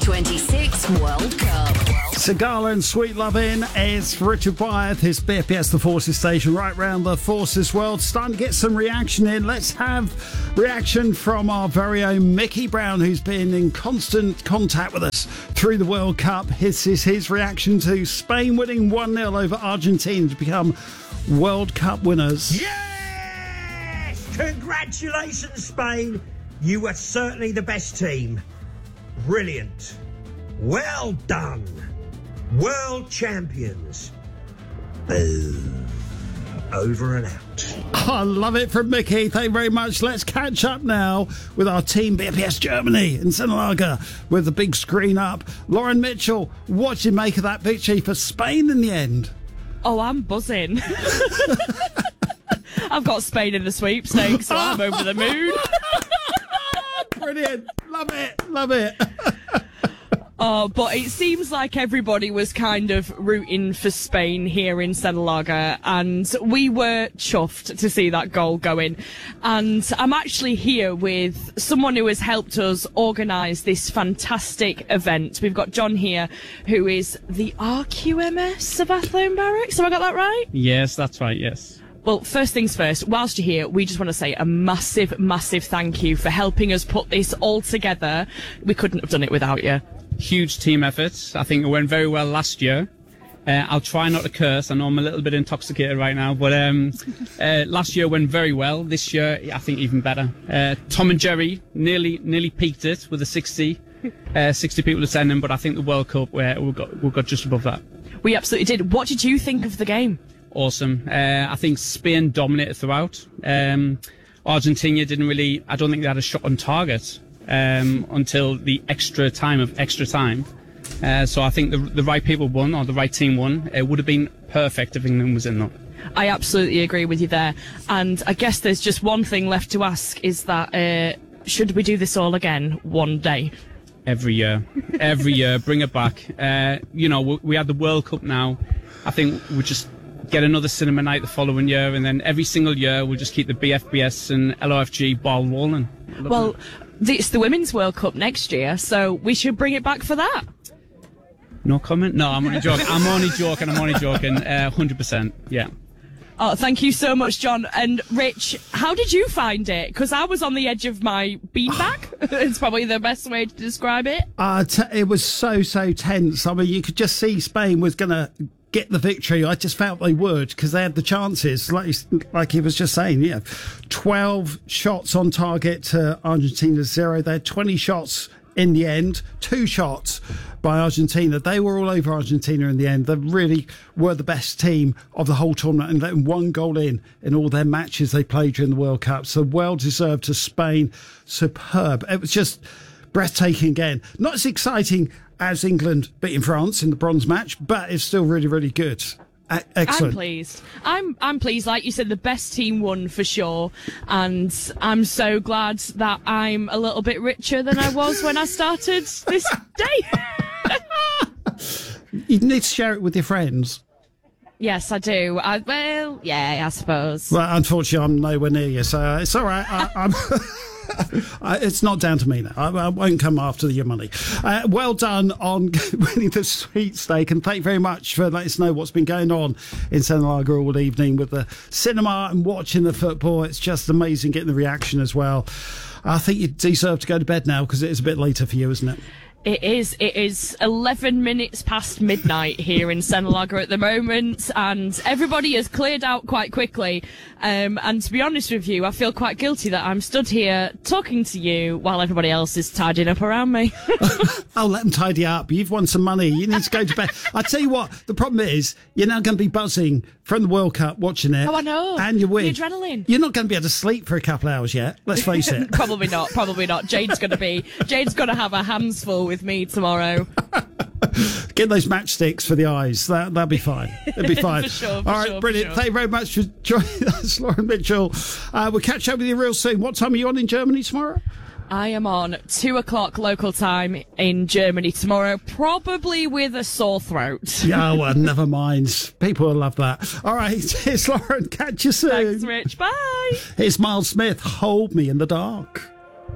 2026 World Cup. Sagala and Sweet Lovin' is Richard Wyeth, his BFBS The Forces station right round the Forces world. Starting to get some reaction in. Let's have reaction from our very own Mickey Brown, who's been in constant contact with us through the World Cup. This is his reaction to Spain winning 1-0 over Argentina to become World Cup winners. Yes! Congratulations, Spain. You were certainly the best team. Brilliant. Well done. World champions. Boom. Over and out. I love it from Mickey. Thank you very much. Let's catch up now with our team BFBS Germany in Sennelager with the big screen up. Lauren Mitchell, what do you make of that victory for Spain in the end? Oh, I'm buzzing. I've got Spain in the sweepstakes, so I'm over the moon. Brilliant. Love it. Love it. Oh, but it seems like everybody was kind of rooting for Spain here in Sennelager, and we were chuffed to see that goal go in. And I'm actually here with someone who has helped us organise this fantastic event. We've got John here, who is the RQMS of Athlone Barracks. Have I got that right? Yes, that's right, yes. Well, first things first, whilst you're here, we just want to say a massive, massive thank you for helping us put this all together. We couldn't have done it without you. Huge team effort. I think it went very well last year. I'll try not to curse. I know I'm a little bit intoxicated right now, but last year went very well. This year, I think even better. Tom and Jerry nearly peaked it with a 60 people attending, but I think the World Cup, we got just above that. We absolutely did. What did you think of the game? Awesome. I think Spain dominated throughout. Argentina didn't really, I don't think they had a shot on target until the extra time. So I think the right people won, or the right team won. It would have been perfect if England was in, though. I absolutely agree with you there. And I guess there's just one thing left to ask, is that should we do this all again one day? Every year, bring it back. We had the World Cup now. I think we just get another cinema night the following year, and then every single year we'll just keep the BFBS and LOFG ball rolling. Well, it's the Women's World Cup next year, so we should bring it back for that. No comment? No, I'm only joking. I'm only joking. 100%, yeah. Oh, thank you so much, John. And Rich, how did you find it? Because I was on the edge of my beanbag. It's probably the best way to describe it. It was so tense. I mean, you could just see Spain was going to get the victory. I just felt they would, because they had the chances, like he was just saying. 12 shots on target to Argentina's 0. They had 20 shots in the end, 2 shots by Argentina. They were all over Argentina in the end. They really were the best team of the whole tournament, and letting 1 goal in all their matches they played during the World Cup. So well deserved to Spain. Superb. It was just breathtaking again. Not as exciting as England beating France in the bronze match, but it's still really, really good. Excellent. I'm pleased. I'm pleased. Like you said, the best team won for sure, and I'm so glad that I'm a little bit richer than I was when I started this day. You need to share it with your friends. Yes, I do. I suppose. Well, unfortunately, I'm nowhere near you, so it's all right. I'm it's not down to me now. I won't come after your money. Well done on winning the sweepstake, and thank you very much for letting us know what's been going on in Sennelager all evening with the cinema and watching the football. It's just amazing getting the reaction as well. I think you deserve to go to bed now, because it is a bit later for you, isn't it? It is 11 minutes past midnight here in Sennelager at the moment, and everybody has cleared out quite quickly. And to be honest with you, I feel quite guilty that I'm stood here talking to you while everybody else is tidying up around me. I'll let them tidy up. You've won some money. You need to go to bed. I tell you what, the problem is you're now going to be buzzing from the World Cup watching it. Oh, I know. And you win. The adrenaline. You're not going to be able to sleep for a couple of hours yet. Let's face it. Probably not. Jade's going to have her hands full with me tomorrow. Get those matchsticks for the eyes. That'll be fine. It'll be fine. For sure, All right, brilliant. Thank you very much for joining us, Lauren Mitchell. We'll catch up with you real soon. What time are you on in Germany tomorrow? I am on 2 o'clock local time in Germany tomorrow, probably with a sore throat. Yeah, well, never mind. People will love that. All right, here's Lauren. Catch you soon. Thanks, Rich. Bye. Here's Miles Smith. Hold Me in the Dark.